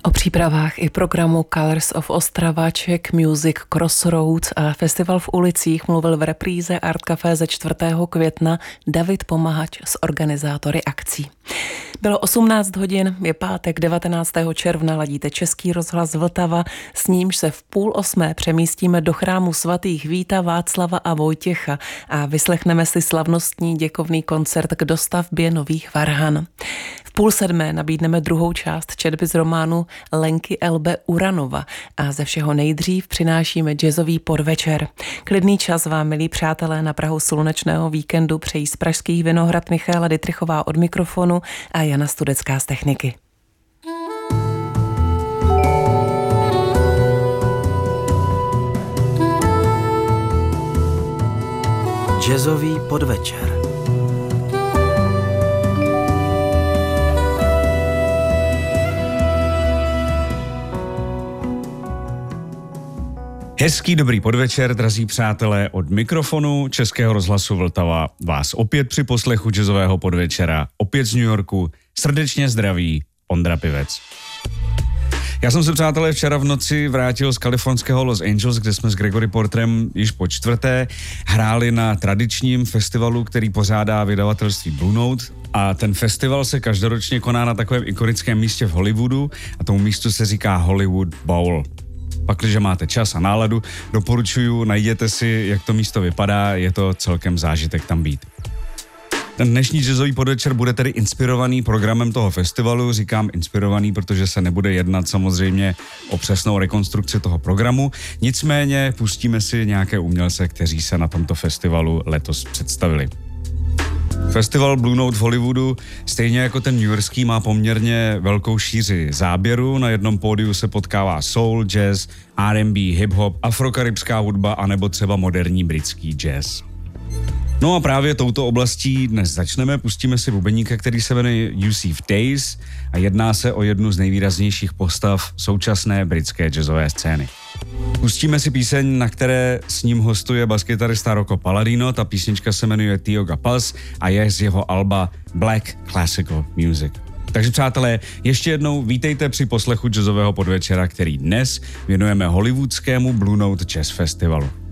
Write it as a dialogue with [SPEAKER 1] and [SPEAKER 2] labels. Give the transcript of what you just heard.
[SPEAKER 1] O přípravách i programu Colors of Ostrava, Czech Music Crossroads a Festival v ulicích mluvil v repríze Art Café ze 4. května David Pomahač s organizátory akcí. Bylo 18 hodin, je pátek 19. června, ladíte Český rozhlas Vltava, s nímž se v 7:30 přemístíme do chrámu svatých Víta, Václava a Vojtěcha a vyslechneme si slavnostní děkovný koncert k dostavbě nových varhan. V 6:30 nabídneme druhou část četby z románu Lenky Elbe Uranova a ze všeho nejdřív přinášíme jazzový podvečer. Klidný čas vám, milí přátelé, na prahu slunečného víkendu přejí z pražských Vinohrad Michaela Dittrichová od mikrofonu a Jana Studecká z techniky.
[SPEAKER 2] Jazzový podvečer.
[SPEAKER 3] Hezký dobrý podvečer, drazí přátelé, od mikrofonu Českého rozhlasu Vltava vás opět při poslechu jazzového podvečera, opět z New Yorku, srdečně zdraví Ondra Pivec. Já jsem se, přátelé, včera v noci vrátil z kalifornského Los Angeles, kde jsme s Gregory Porterem již po čtvrté hráli na tradičním festivalu, který pořádá vydavatelství Blue Note. A ten festival se každoročně koná na takovém ikonickém místě v Hollywoodu a tomu místu se říká Hollywood Bowl. Pakliže máte čas a náladu, doporučuju, najděte si, jak to místo vypadá, je to celkem zážitek tam být. Ten dnešní jazzový podvečer bude tedy inspirovaný programem toho festivalu, říkám inspirovaný, protože se nebude jednat samozřejmě o přesnou rekonstrukci toho programu, nicméně pustíme si nějaké umělce, kteří se na tomto festivalu letos představili. Festival Blue Note v Hollywoodu, stejně jako ten newyorský, má poměrně velkou šíři záběru. Na jednom pódiu se potkává soul, jazz, R&B, hip-hop, afrokaribská hudba anebo třeba moderní britský jazz. No a právě touto oblastí dnes začneme. Pustíme si bubeníka, který se jmenuje Yusuf Days a jedná se o jednu z nejvýraznějších postav současné britské jazzové scény. Pustíme si píseň, na které s ním hostuje baskytarista Rocco Palladino. Ta písnička se jmenuje Tioga Pulse a je z jeho alba Black Classical Music. Takže, přátelé, ještě jednou vítejte při poslechu jazzového podvečera, který dnes věnujeme hollywoodskému Blue Note Jazz Festivalu.